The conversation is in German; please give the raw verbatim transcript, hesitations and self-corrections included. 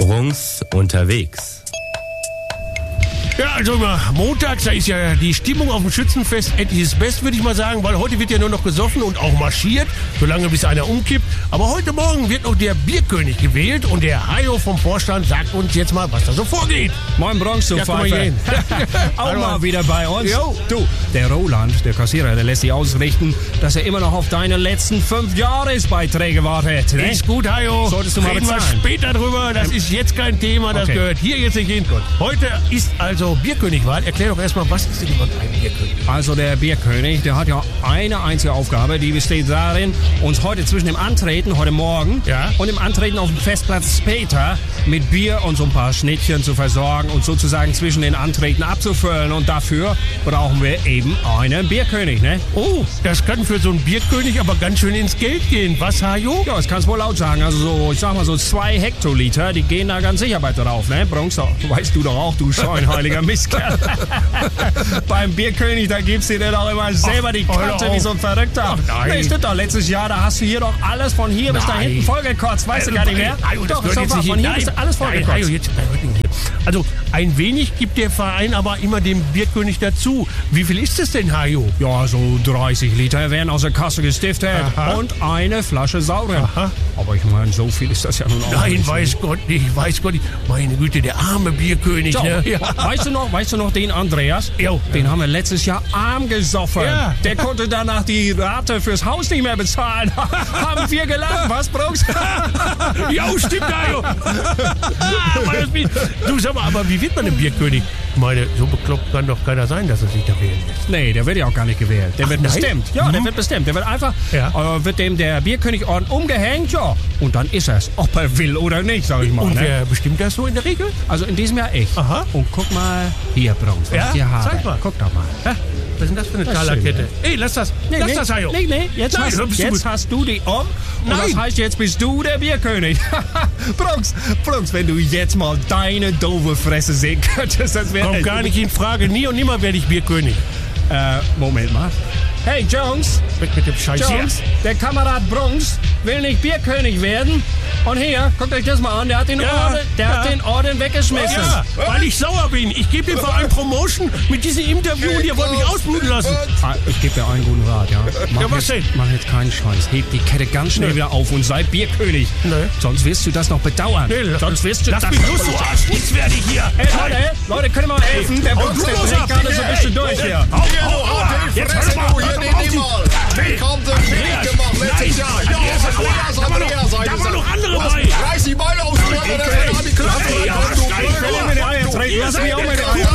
Brunks unterwegs. Ja, also immer montags, da ist ja die Stimmung auf dem Schützenfest etliches Best, würde ich mal sagen, weil heute wird ja nur noch gesoffen und auch marschiert, solange bis einer umkippt. Aber heute Morgen wird noch der Bierkönig gewählt und der Hajo vom Vorstand sagt uns jetzt mal, was da so vorgeht. Moin Bronx, du Ja, guck mal Pfeife. hier hin. Auch Hallo. mal wieder bei uns. Jo. Du, der Roland, der Kassierer, der lässt sich ausrichten, dass er immer noch auf deine letzten fünf Jahresbeiträge wartet. Ne? Ist gut, Hajo. Solltest du mal Reden wir bezahlen. später drüber. Das ist jetzt kein Thema. Das Okay. gehört hier jetzt nicht hin. Heute ist also Bierkönigwahl. Erklär doch erstmal, was ist denn überhaupt ein Bierkönig? Also der Bierkönig, der hat ja eine einzige Aufgabe, die besteht darin, uns heute zwischen dem Antreten, heute Morgen, Ja. und dem Antreten auf dem Festplatz später mit Bier und so ein paar Schnittchen zu versorgen und sozusagen zwischen den Antreten abzufüllen. Und dafür brauchen wir eben einen Bierkönig, ne? Oh, das kann für so einen Bierkönig aber ganz schön ins Geld gehen. Was, Hajo? Ja, das kannst du wohl laut sagen. Also so, ich sag mal so zwei Hektoliter, die gehen da ganz sicher bei drauf, ne? Bronx, doch, weißt du doch auch, du scheinheiliger Mistkerl. Beim Bierkönig, da gibst du dir doch immer selber die hör Kante doch wie auf. so ein Verrückter. Ach, nein. Nee, stimmt doch, letztes Jahr, da hast du hier doch alles von hier bis da Nein. hinten vollgekotzt, weißt du gar nicht mehr? Hajo, das Doch, gehört ist jetzt doch wahr, nicht von hin. hier bis da alles Nein, vollgekotzt. Hajo, jetzt, nein, heute nicht hier. Also, ein wenig gibt der Verein aber immer dem Bierkönig dazu. Wie viel ist es denn, Hajo? Ja, so dreißig Liter werden aus der Kasse gestiftet Aha. und eine Flasche Sauren. Aha. Aber ich meine, so viel ist das ja nun auch Nein, nicht. weiß Gott nicht, weiß Gott nicht. Meine Güte, der arme Bierkönig, So, ne? Ja. weißt du noch, weißt du noch den Andreas? Jo. Den haben wir letztes Jahr arm gesoffen. Ja. Der konnte danach die Rate fürs Haus nicht mehr bezahlen. Haben wir gelacht, was, Brooks? Ja, stimmt, Hajo. Aber das Bier- du, sag mal, aber wie wird man ein Bierkönig? Ich meine, so bekloppt kann doch keiner sein, dass er sich da wählen lässt. Nee, der wird ja auch gar nicht gewählt. Der Ach, wird nein? bestimmt. Ja, der Mhm. wird bestimmt. Der wird einfach, Ja. äh, wird dem der Bierkönigorden umgehängt, ja. Und dann ist er's, ob er will oder nicht, sag ich mal. Und Ne? wer bestimmt das so in der Regel? Also in diesem Jahr ich. Aha. Und guck mal hier, Bronx, was Ja, ich hier habe. zeig mal. Guck doch mal. Hä? Was ist denn das für eine Das ist Talerkette? schön, Ey, lass das. Nee, lass nee, das, Hajo. Nee, nee, jetzt, Nein, hast, dann bist du jetzt gut. hast du die um. Und Nein. das heißt, jetzt bist du der Bierkönig. Bronx, Bronx, wenn du jetzt mal deine doofe Fresse sehen könntest, das wäre... Kommt gar nicht in Frage. Nie und nimmer werde ich Bierkönig. Äh, Moment mal. Hey, Jones, Weg mit dem Scheiß hier. Jones, der Kamerad Bronx will nicht Bierkönig werden. Und hier, guckt euch das mal an, der hat den, Ja, Orden, der ja. hat den Orden weggeschmissen. Ja, weil ich sauer bin. Ich gebe dem Verein Promotion mit diesem Interview und ihr wollt mich ausbluten lassen. Ah, ich gebe dir einen guten Rat, ja. Mach Ja, was jetzt, denn? Mach jetzt keinen Scheiß. Heb die Kette ganz schnell Nee. wieder auf und sei Bierkönig. Nee. Sonst wirst du das noch bedauern. Nee, lass- Sonst wirst du Lass das mich noch los, du bedauern. Arsch. Nichts werde ich hier. Hey, Leute, Leute, können wir mal helfen? Der Hau Bronx, du der los dreht ab. gerade so ein bisschen durch hier. Au, au, au. Jetzt hör mal. Hier, nee, nee, mal. Wie kommt denn Weg gemacht letztes Jahr? Ja, Andreas, Da war noch- Andreas, da waren noch andere Was? bei. reiß die Beine auseinander, dann an die Klappe. Ja, Dann kommst du. Scheiße. Ich will mir die Eier treten. Lass mich auch mal die Eier